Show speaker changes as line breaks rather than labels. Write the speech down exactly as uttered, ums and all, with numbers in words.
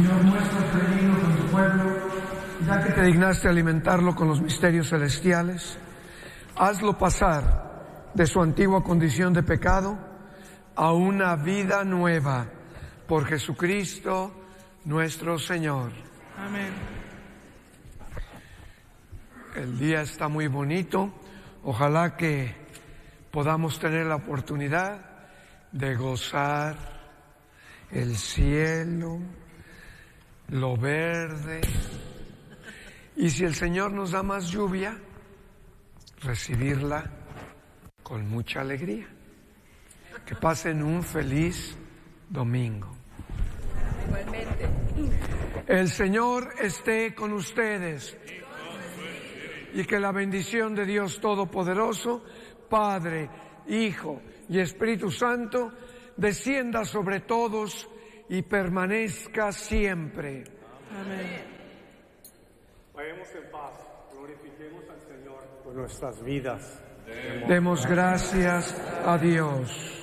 Señor, muéstrate digno con tu pueblo, ya que te dignaste alimentarlo con los misterios celestiales, hazlo pasar de su antigua condición de pecado a una vida nueva, por Jesucristo nuestro Señor.
Amén.
El día está muy bonito, ojalá que podamos tener la oportunidad de gozar el cielo, lo verde, y si el Señor nos da más lluvia, recibirla con mucha alegría. Que pasen un feliz domingo.
Igualmente.
El Señor esté con ustedes y que la bendición de Dios Todopoderoso, Padre, Hijo y Espíritu Santo, descienda sobre todos y permanezca siempre.
Amén.
Vayamos en paz, glorifiquemos al Señor con nuestras vidas.
Demos gracias a Dios.